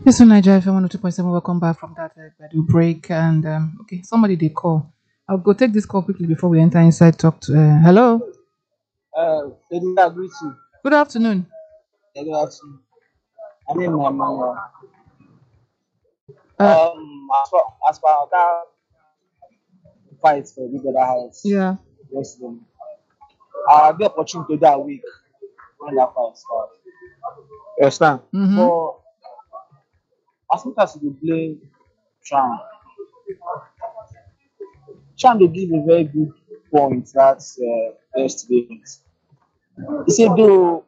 Yes, so Nigeria FM 102.7. Welcome back from that Badu break. And okay, somebody they call. I'll go take this call quickly before we enter inside. Talk to. Hello. Good day, I greet you. Good afternoon. Good afternoon. I mean, Uh, as per that fight for Big Brother House yeah. yesterday, I had the opportunity that week when that fight started. You understand? Mm-hmm. But as much as you blame Trump, Trump they give a very good point that yesterday. He said though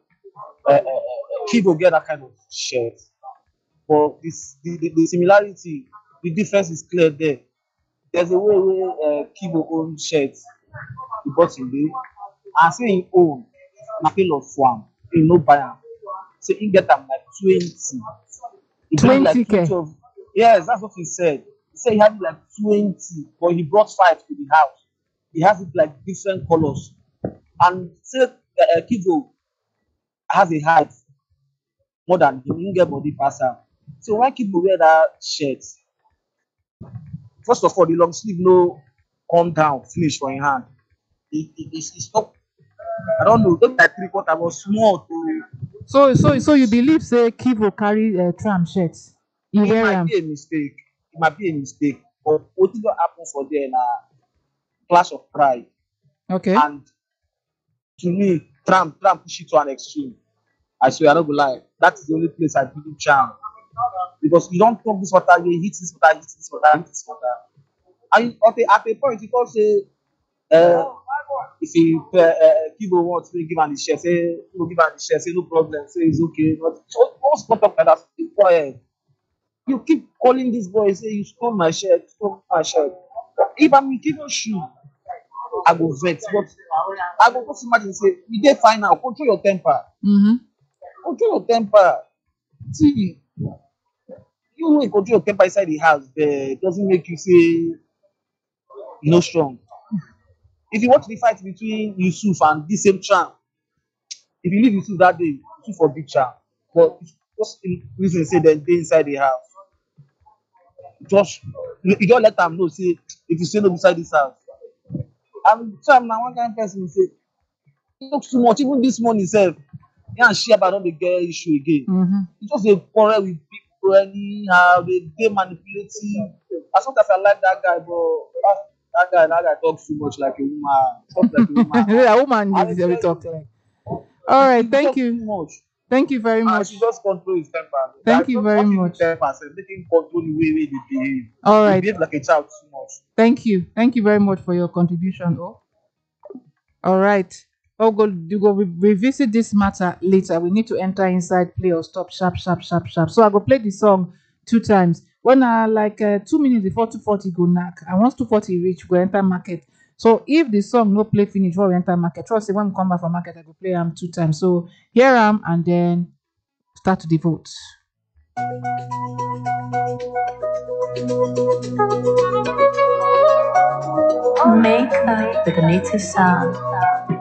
people get that kind of shirt, but the similarity, the difference is clear there. There's a way where Kibo own shirt he bought him day and say him own na pay of farm he no buy am say he get am like 20 he bring like 20 20K. of yes that's what he said he say he had like 20 but he brought 5 to the house he has it like different colors and say Kibo has a height more than him he get body pass am so when Kibo wear that shirt first of all the long sleeve no come down finish for him hand e stop I don't know maybe like 3/4 but small to So you believe say Kivo carry tram shirts? You it wear might them. be a mistake it might be a mistake but wetin don happen for there na clash of pride Okay. and to me Trump push it to an extreme I swear I no go lie that is the only place I believe Trump because you don talk this water you hit this water hit this water hit this water and at a point you talk say uh, if he Kibo want make give am the share say Kibo give am the share say no problem say it's okay but just not talk like that keep quiet you keep calling this boy say you stole my shirt stole my shirt if I'm in Kibo shoe I go vex but I go just imagine say you dey fine now control your temper Mm-hmm. control your temper see you wey control your temper inside the house doesn't make you say you no strong if you watch the fight between Yusuf and this same Tram if you leave Yusuf that day Yusuf for big Tram but just reason say dem dey inside the house just you just let am know say if you say no be inside this house and Tram na one kind person say he talk too much even this morning sef he and Shea don dey get issue again Mm-hmm. he just dey quarrel with people anyhow dey manipulative as much as I like that guy but that guy talk too much like a woman talk like a woman A woman and I is dey we tell talk you like. All right. he Thank talk too you. much Thank you very and she much. just control his temper Thank like you very not even much. temper sef make him control the way wey dey behave All he right. behave like a child too much. Thank you. Thank you very much for your contribution. Oh. All right. Oh, go you go revisit this matter later. We need to enter inside, play or stop, sharp, sharp, sharp, sharp. So I go play the song 2 times. When I like 2 minutes before 2:40 go knock, and once 2:40 reach, go enter market. So if the song no play finish before we enter market, trust me, when we come back from market, I go play 2 times. So here I am and then start to devote. Make up with the native sound.